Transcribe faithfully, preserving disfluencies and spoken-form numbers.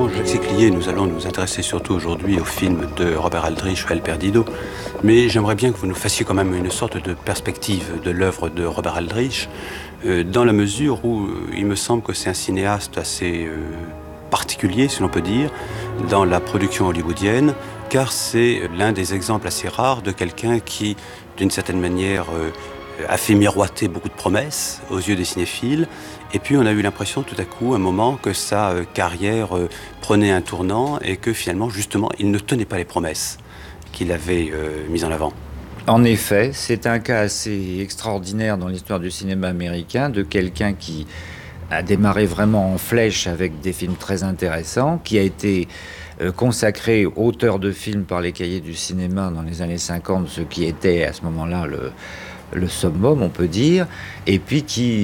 évidemment, Jacques Séclier, nous allons nous intéresser surtout aujourd'hui au film de Robert Aldrich, El Perdido. Mais j'aimerais bien que vous nous fassiez quand même une sorte de perspective de l'œuvre de Robert Aldrich, euh, dans la mesure où euh, il me semble que c'est un cinéaste assez euh, particulier, si l'on peut dire, dans la production hollywoodienne, car c'est l'un des exemples assez rares de quelqu'un qui, d'une certaine manière, euh, a fait miroiter beaucoup de promesses aux yeux des cinéphiles. Et puis on a eu l'impression tout à coup, un moment, que sa euh, carrière euh, prenait un tournant et que finalement, justement, il ne tenait pas les promesses qu'il avait euh, mises en avant. En effet, c'est un cas assez extraordinaire dans l'histoire du cinéma américain de quelqu'un qui a démarré vraiment en flèche avec des films très intéressants, qui a été euh, consacré auteur de films par les cahiers du cinéma dans les années cinquante, ce qui était à ce moment-là le, le summum, on peut dire, et puis qui